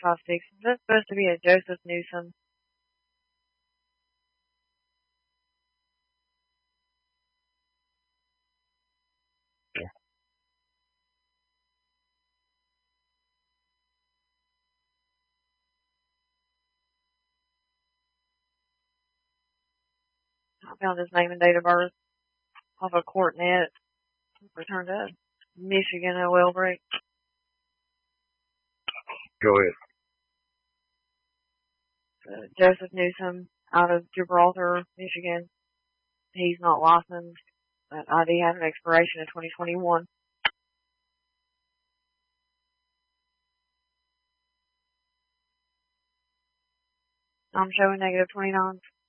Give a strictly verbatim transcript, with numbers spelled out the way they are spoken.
five six. Is that supposed to be a Joseph Newsom? I found his name and date of birth off a court net. Returned to Michigan oil break. Go ahead. Uh, Joseph Newsom out of Gibraltar, Michigan. He's not licensed. That I D has an expiration in twenty twenty-one. I'm showing negative twenty-nine.